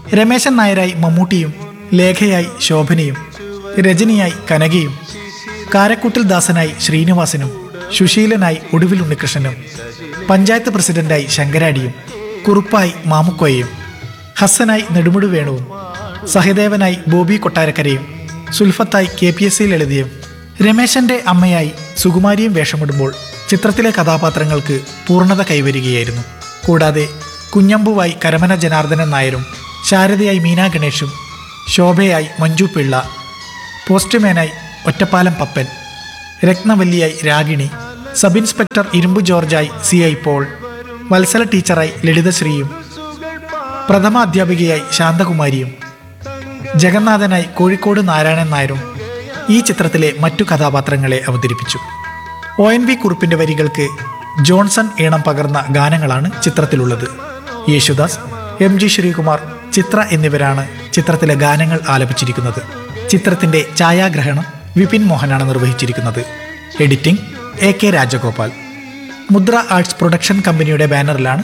രമേശൻ നായരായി മമ്മൂട്ടിയും, ലേഖയായി ശോഭനയും, രജനിയായി കനകയും, കാരക്കൂട്ടിൽ ദാസനായി ശ്രീനിവാസനും, സുശീലനായി ഒടുവിൽ ഉണ്ണികൃഷ്ണനും, പഞ്ചായത്ത് പ്രസിഡന്റായി ശങ്കരാടിയും, കുറുപ്പായി മാമുക്കോയയും, ഹസ്സനായി നെടുമുടി വേണുവും, സഹദേവനായി ബോബി കൊട്ടാരക്കരയും, സുൽഫത്തായി KPSC ലളിതയും, രമേശന്റെ അമ്മയായി സുകുമാരിയും വേഷമിടുമ്പോൾ ചിത്രത്തിലെ കഥാപാത്രങ്ങൾക്ക് പൂർണ്ണത കൈവരികയായിരുന്നു. കൂടാതെ കുഞ്ഞമ്പുവായി കരമന ജനാർദ്ദനൻ നായരും, ശാരദയായി മീന ഗണേഷും, ശോഭയായി മഞ്ജു പിള്ള, പോസ്റ്റ്മാനായി ഒറ്റപ്പാലം പപ്പൻ, രത്നവല്ലിയായി രാഗിണി, സബ് ഇൻസ്പെക്ടർ ഇരുമ്പു ജോർജായി CI പോൾ, വത്സല ടീച്ചറായി ലളിതശ്രീയും, പ്രഥമ അധ്യാപികയായി ശാന്തകുമാരിയും, ജഗന്നാഥനായി കോഴിക്കോട് നാരായണൻ നായരും ഈ ചിത്രത്തിലെ മറ്റു കഥാപാത്രങ്ങളെ അവതരിപ്പിച്ചു. ONV കുറുപ്പിന്റെ വരികൾക്ക് ജോൺസൺ ഈണം പകർന്ന ഗാനങ്ങളാണ് ചിത്രത്തിലുള്ളത്. യേശുദാസ്, MG ശ്രീകുമാർ, ചിത്ര എന്നിവരാണ് ചിത്രത്തിലെ ഗാനങ്ങൾ ആലപിച്ചിരിക്കുന്നത്. ചിത്രത്തിന്റെ ഛായാഗ്രഹണം വിപിൻ മോഹനാണ് നിർവഹിച്ചിരിക്കുന്നത്. Editing AK Rajagopal. മുദ്ര ആർട്സ് പ്രൊഡക്ഷൻ കമ്പനിയുടെ ബാനറിലാണ്